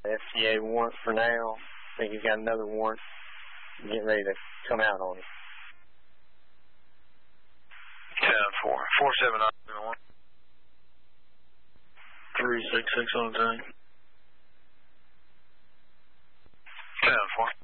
FCA warrant for now. I think he's got another warrant getting ready to come out on him. 10-4. 479-1. 366 on the tank. 10-4.